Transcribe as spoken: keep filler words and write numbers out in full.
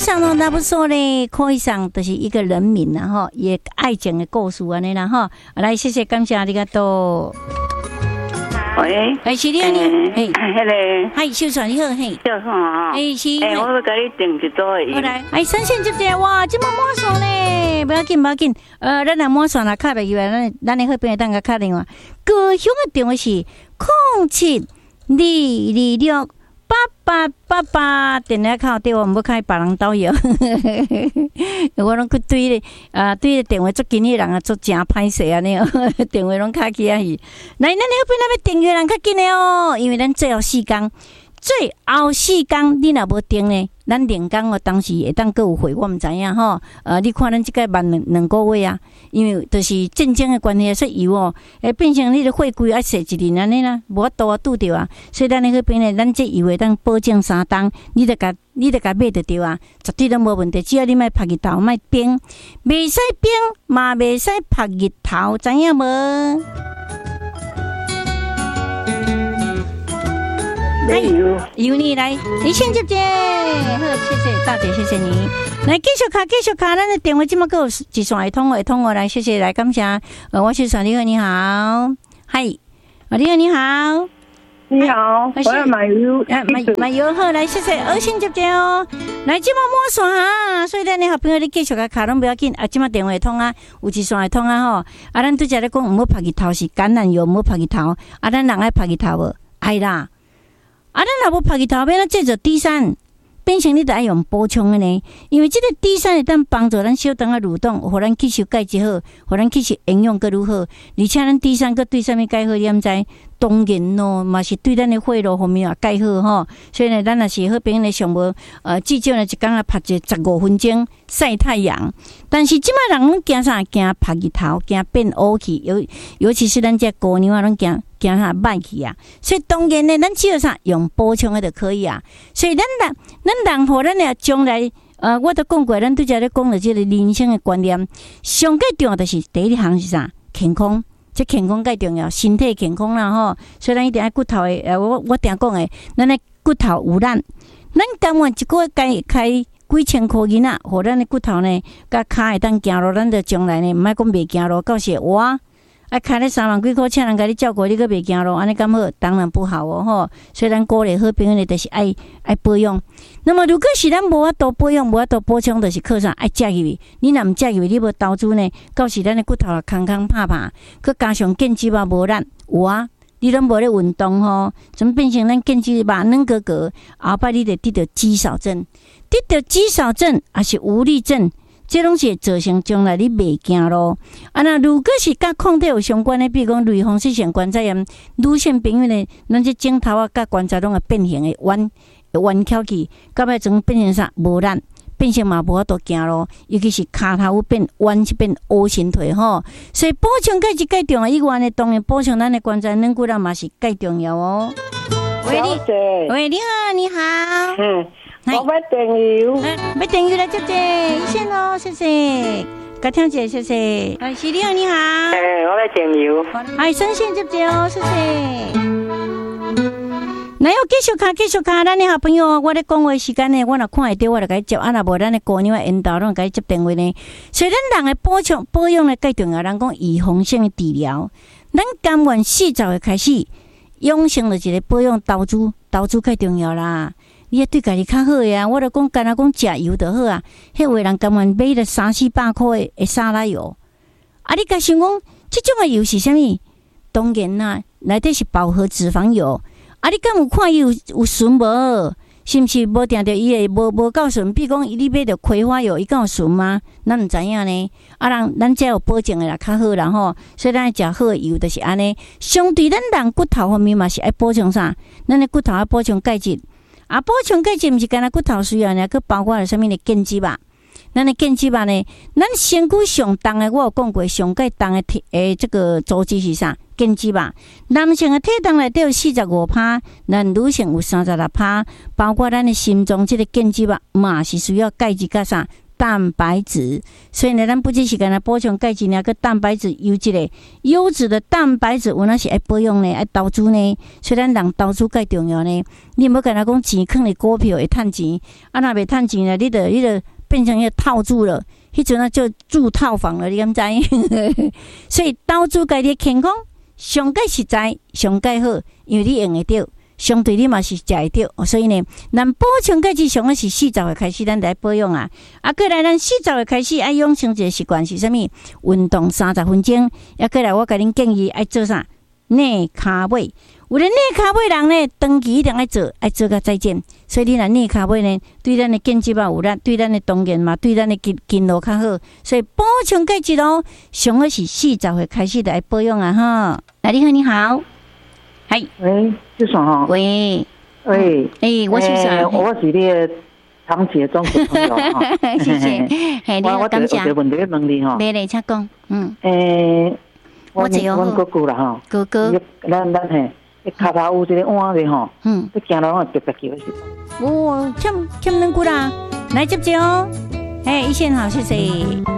上呢，那不错嘞，可以上就是一个人民然后也爱情的故事安尼啦哈。来，谢谢，感谢ありがとう。 喂， 哎，是你啊你，哎， 迄个， 嗨，秀传你好，嘿， 叫什么？ 哎是， 哎，我要给你订一组的。 好来，哎，三线接接，哇，这么满线嘞，不要紧不要紧，呃，咱若满线啦，卡袂入来，咱咱的好朋友等下卡电话。高雄的电话是零七二二六八八八八，电话靠对我唔要开别人导游，我拢去对咧，啊对咧电话做紧的人啊，做真歹势安尼哦，电话拢卡起啊去。来，咱好朋友要订阅人较紧的哦，因为咱最后四天。最后四天你若无订呢，咱连工哦，当时会当各有会，我唔知影吼。呃，你看咱即个慢两两个月啊，因为就是战争的关系，说油哦，会变成你的货柜爱踅一年安尼啦，无法度啊拄着啊。所以咱迄边呢，咱这油会当保证三档，你得甲你得甲买得着啊，绝对都无问题。只要你莫晒日头，莫冰，袂使冰嘛，袂使晒日头，知影无？ 来油由你来，你先接接，好，谢谢大姐，谢谢你。来继续卡，继续卡，咱的电话今麦有一线会通会通过来，谢谢，来感谢。呃，我是小李哥，你好，嗨，李哥你好， 你好，我要买油， 哎，买买油好，来谢谢，我先接接哦。来，今麦满线啊，所以咱你好朋友你继续卡卡拢不要紧，啊，今麦电话会通啊，有一线会通啊吼。啊，咱拄则咧讲，唔好晒日头是橄榄油，唔好晒日头，啊，咱人爱晒日头无？爱啦。啊，咱若无晒日头，变咱借着低山，变成你得爱用补充的呢。因为这个低山会当帮助咱小肠啊蠕动，互咱吸收钙质好，互咱吸收营养阁愈好。而且咱低山阁对啥物钙好，你毋知？当然咯，嘛是对咱的血路方面也钙好吼。所以呢，咱若是好朋友呢，上无呃，至少呢一工啊晒一十五分钟晒太阳。但是即摆人拢惊啥？惊晒日头，惊变乌去。尤尤其是咱这姑娘啊，拢惊。惊啥歹去啊？所以当然呢，咱只要啥用补充的就可以啊。所以咱人，咱人互咱的将来，呃，我都讲过，咱拄则咧讲了这个人生的观念，上最重要就是第一项是啥？健康，这健康最重要，身体健康啦吼。所以咱一定爱骨头的，呃，我我定讲的，咱的骨头有咱，咱甘愿一个月该开几千块银仔，互咱的骨头呢，甲骹会当行路，咱就将来呢，唔爱讲袂行路，到时活。啊，开咧三万几块，请人甲你照顾，你阁袂行路，安尼敢好？当然不好哦吼。所以咱鼓励好朋友呢，就是爱爱保养。那么如果是咱无法度保养，无法度补充，就是靠啥？爱食入去。你若毋食入去，你无投资呢，到时咱的骨头空空拍拍，佮加上腱肌肉无力，有啊。你拢无咧运动吼，怎么变成咱腱肌肉软格格？后摆你就得到肌少症，得到肌少症也是无力症。这拢是造成将来你袂行路啊！那如果是甲抗体有相关的，比如讲类风湿性关节炎、女性朋友呢，咱这镜头啊、甲关节拢会变形的弯弯翘起，到尾总变成啥无力，变成嘛无法度行路，尤其是骹头变弯是变乌形腿吼。所以补充钙质钙重要以外呢，当然补充咱的关节软骨头嘛是钙重要哦。喂你，喂你好，你好。 嗯。我要订油， 要订油来接接，一线咯，谢谢。甲听者，谢谢。哎，是你好，你好。 哎，我要订油。 哎，声线接接哦，谢谢。来，我继续卡，继续卡，咱的好朋友，我咧讲话时间呢，我若看会到，我就甲伊接；啊，若无咱的姑娘的引导，拢甲伊接电话呢。所以咱人的补充保养呢，最重要。人讲预防性的治疗，咱甘愿四十岁开始养成了一个保养投资，投资最重要啦。你也对家己较好诶啊！我著讲，干那讲食油就好啊。迄位人甘愿买了三四百块诶沙拉油，啊！你甲想讲，即种诶油是啥物？当然啦，内底是饱和脂肪油。啊！你敢有看伊有有纯无？是毋是无定着伊诶无无够纯？比如讲，你买着葵花油，伊敢有纯吗？咱毋知影呢。啊，人咱遮有保证诶啦，较好啦吼。所以咱食好诶油就是安尼。相对咱人骨头方面嘛是爱补充啥？咱诶骨头爱补充钙质。啊，补充钙质毋是干那骨头需要呢，佮包括了啥物的腱肌肉。咱的腱肌肉呢，咱身躯上重的，我有讲过，上介重的体诶，这个组织是啥？腱肌肉。男性的体重内底有四十五趴，咱女性有三十六趴，包括咱的心脏这个腱肌肉嘛是需要钙质甲啥？ 蛋白质，所以呢，咱不只是干那补充钙质呢，个蛋白质有一个优质的蛋白质，有哪是爱保养呢？爱投资呢？所以咱人投资介重要呢。你唔好干那讲钱放伫股票会趁钱，啊若袂趁钱呢，你着你着变成一个套住了，迄阵啊就住套房了，你敢知？所以投资家己健康上介实在，上介好，因为你用会着。相对你嘛是食会着，所以呢，咱补充钙质上个是四十岁开始，咱来保养啊。啊，过来咱四十岁开始爱养成一个习惯是啥物？运动三十分钟。啊，过来我甲恁建议爱做啥？内卡尾。有咧内卡尾人呢，长期一定爱做，爱做到再见。所以你若内卡尾呢，对咱的建质嘛有力，对咱的动员嘛，对咱的筋筋络较好。所以补充钙质咯，上个是四十岁开始来保养啊哈。来，你好，你好。嗨， 喂，是啥哈？ 喂， 喂， 哎，我是啥？ 我是你的长期的忠实朋友哈。 谢谢，嘿，你好，感谢。 我有问题要问你哈。 没嘞，请讲。嗯。 诶， 我只有阮哥哥啦哈。 哥哥。 咱咱嘿，骹头有一个碗的吼。嗯。你行路我特别叫是。 哦，欠欠两句啦，来接接哦。哎，一线好，谢谢。